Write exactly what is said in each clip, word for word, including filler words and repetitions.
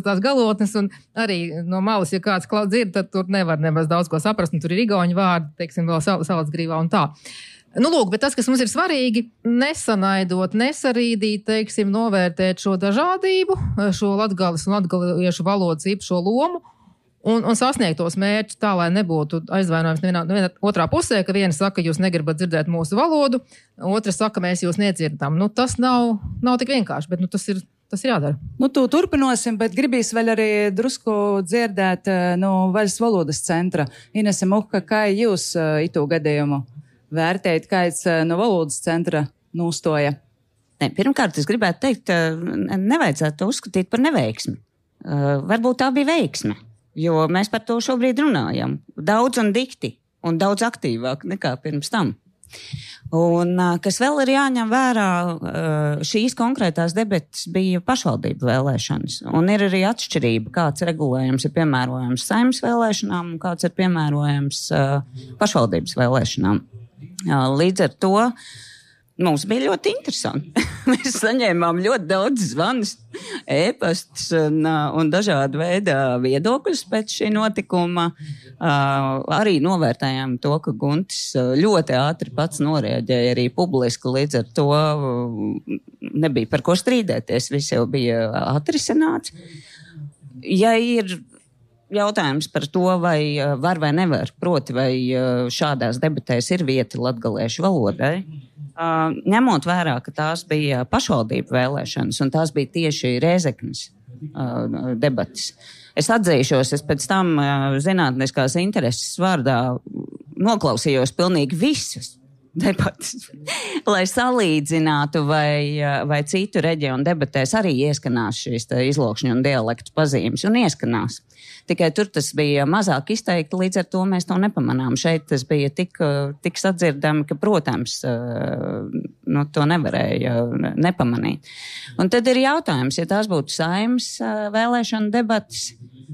tās galotnes, un arī no malas, ja kāds klaut dzird, tad tur nevar nemaz daudz ko saprast, un tur ir igauņu vārdi, teiksim, vēl sal, salacgrīvā un tā. Nu, lūk, bet tas, kas mums ir svarīgi, nesanaidot, nesarīdīt, teiksim, novērtēt šo dažādību, šo latgales un latgaliešu valodas īpašo lomu, un, un sasniegt tos mērķus tā, lai nebūtu aizvainojums nevienā, nevienā otrā pusē, ka viena saka, jūs negribat dzirdēt mūsu valodu, otra saka, mēs jūs nedzirdam. Nu, tas nav, nav tik vienkārši, bet nu, tas ir, tas ir jādara. Nu, tu turpinosim, bet gribīs vēl arī drusku dzirdēt no Vaļas valodas centra. Inese Muhka, kā jūs itu gadījumu vērtējat, kāds no valodas centra nostoja? Ne, pirmkārt, es gribētu teikt, nevajadzētu to uzskatīt par neveiksmi. Uh, varbūt tā bija veiksme, jo mēs par to šobrīd runājam. Daudz un dikti, un daudz aktīvāk nekā pirms tam. Un uh, kas vēl ir jāņem vērā, uh, šīs konkrētās debates bija pašvaldību vēlēšanas. Un ir arī atšķirība, kāds regulējums ir piemērojams Saeimas vēlēšanām un kāds ir piemērojams uh, pašvaldības vēlēšanām. Līdz ar to mums bija ļoti interesanti. Mēs saņēmām ļoti daudz zvanus, ēpastus un, un dažādu veidu viedokļus pēc šī notikuma. Arī novērtējām to, ka Guntis ļoti ātri pats noreaģēja arī publiski, līdz ar to nebija par ko strīdēties, viss jau bija atrisināts. Ja ir jautājums par to, vai var vai nevar, proti, vai šādās debatēs ir vieta latgaliešu valodai, ņemot vērā, ka tās bija pašvaldību vēlēšanas un tās bija tieši Rēzeknes debates. Es atzīšos, es pēc tam zinātniskās intereses vārdā noklausījos pilnīgi visas debates, lai salīdzinātu, vai, vai citu reģionu debatēs arī ieskanās šīs izlokšņu un dialektu pazīmes, un ieskanās. Tikai tur tas bija mazāk izteikti, līdz ar to mēs to nepamanām. Šeit tas bija tik, tik sadzirdami, ka, protams, nu, to nevarēja nepamanīt. Un tad ir jautājums, ja tās būtu Saeimas vēlēšana debates,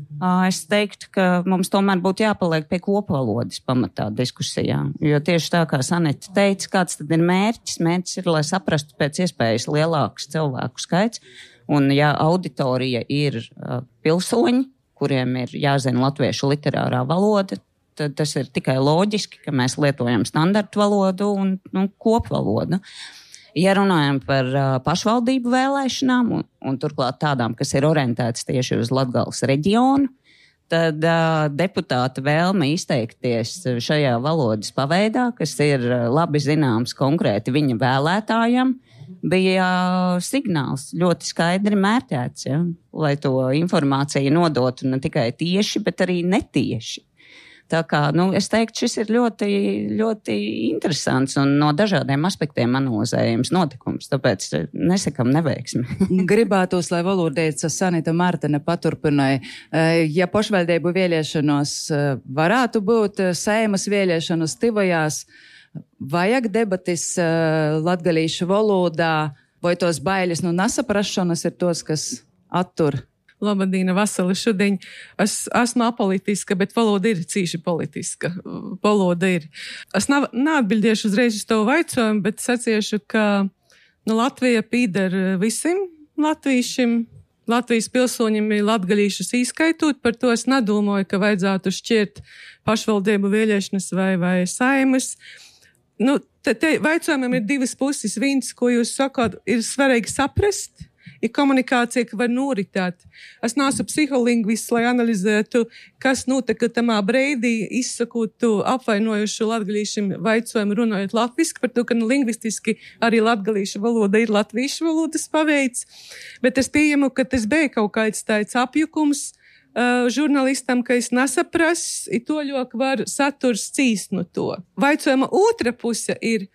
es teiktu, ka mums tomēr būtu jāpaliek pie kopvalodas pamatā diskusijā. Jo tieši tā, kā Sanita teica, kāds tad ir mērķis? Mērķis ir, lai saprastu pēc iespējas lielāks cilvēku skaits. Un ja auditorija ir uh, pilsoņi, kuriem ir jāzina latviešu literārā valoda, tad tas ir tikai loģiski, ka mēs lietojam standartu valodu un, un kopvalodu. Ja runājam par uh, pašvaldību vēlēšanām un, un turklāt tādām, kas ir orientētas tieši uz Latgales reģionu, tad uh, deputāta vēlme izteikties šajā valodas paveidā, kas ir uh, labi zināms konkrēti viņa vēlētājam, bija uh, signāls ļoti skaidri mērķēts, ja, lai to informāciju nodotu ne tikai tieši, bet arī netieši. Tā kā, nu, es teiktu, šis ir ļoti, ļoti interesants un no dažādiem aspektiem analizējams notikums, tāpēc nesakam neveiksmi. Gribētos, lai valodēca Sanita Martene paturpināja. Ja pašvaldību vēlēšanos varētu būt Saeimas vēlēšanas tivajās, vajag debatis latgalīšu valodā, vai tos bailes no nesaprašanas ir tos, kas attur? Labadīna, Vasali, šodien es esmu apolitiska, bet valoda ir cīši politiska. Valoda ir. Es nav, neatbildiešu uzreiz uz tavu vaicojumu, bet saciešu, ka nu, Latvija pīder visiem latviešiem, Latvijas pilsoņiem ir latgalīšus īskaitot, par to es nedomāju, ka vajadzētu šķirt pašvaldību vēlēšanas vai, vai Saeimas. Nu, te, te vaicojumam ir divas puses. Viens, ko jūs sakāt, ir svarīgi saprast, ir komunikācija, ka var noritēt. Es neesmu psiholingvists, lai analizētu, kas notika tamā breidī, izsakot apvainojušu latgalīšiem vaicojumu runājot latviski, par to, ka nu, lingvistiski arī latgalīšu valoda ir latviešu valodas paveids. Bet es pieņemu, ka tas bija kaut kāds tāds apjukums uh, žurnālistam, ka es nesaprasu, ir to ļoti var saturs cīst no to. Vaicojuma otra puse ir,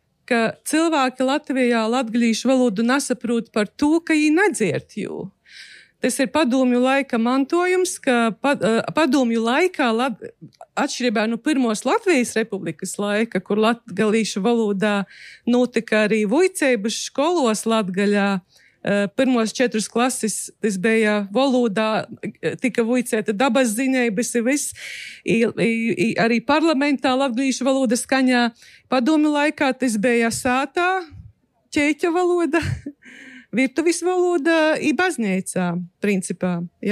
ka cilvēki Latvijā latgalīšu valodu nesaprot par to, ka viņi nedzird jū. Tas ir padomju laika mantojums, ka padomju laikā, atšķirībā no pirmos Latvijas republikas laika, kur latgalīšu valodā notika arī vuicības skolos Latgaļā, pirmos četrus klases, tas bija valodā, tika vuicēta dabas ziņaibas, viss, I, I, arī parlamentā latgalīšu valoda skaņā. Padomju laikā tas bija sātā, ķēķa valoda, virtuvis valoda I baznīcā, principā. Ja?